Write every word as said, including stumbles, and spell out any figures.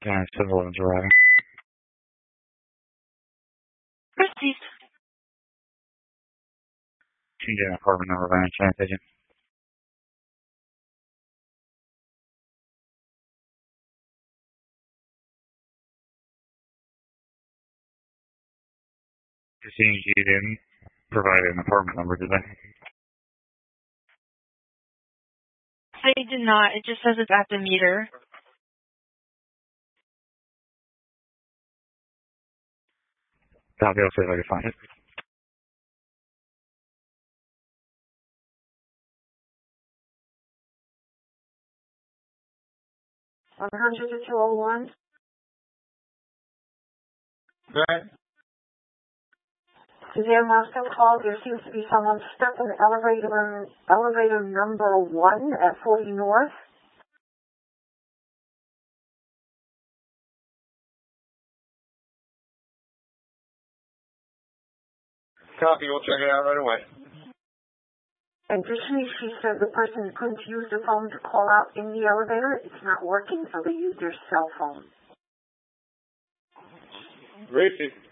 County Civil is arriving. Received. Change in apartment number by any chance, agent? Just seeing you didn't provide an apartment number, did they? They did not. It just says it's at the meter. Copy, I'll see if I can find it. one hundred to two oh one. Right. Suzanne Moscow called. There seems to be someone stuck in elevator elevator number one at forty North. Copy, we'll check it out right away. Additionally, she said the person couldn't use the phone to call out in the elevator. It's not working, so they used their cell phone. Racist.